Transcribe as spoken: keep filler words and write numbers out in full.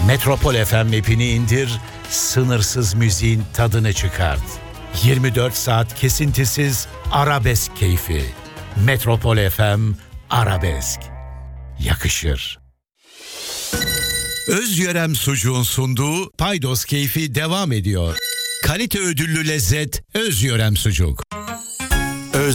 Metropol F M app'ini indir, sınırsız müziğin tadını çıkart. yirmi dört saat kesintisiz arabesk keyfi. Metropol F M Arabesk. Yakışır. Özyörem Sucuğun sunduğu Paydos Keyfi devam ediyor. Kalite ödüllü lezzet Özyörem Sucuk.